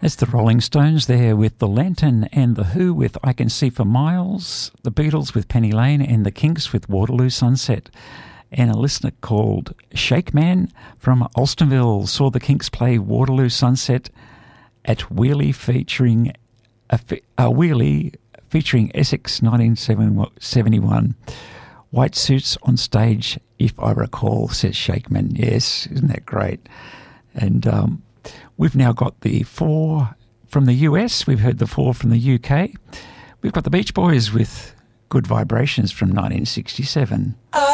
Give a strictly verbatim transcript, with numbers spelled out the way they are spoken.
It's the Rolling Stones there with The Lantern, and The Who with I Can See for Miles, the Beatles with Penny Lane, and the Kinks with Waterloo Sunset. And a listener called Shake Man from Alstonville saw the Kinks play Waterloo Sunset at Wheelie featuring a, a Wheelie featuring Essex nineteen seventy-one. White suits on stage, if I recall, says Shakeman. Yes, isn't that great? And um, we've now got the four from the U S. We've heard the four from the U K. We've got the Beach Boys with Good Vibrations from nineteen sixty-seven. Oh.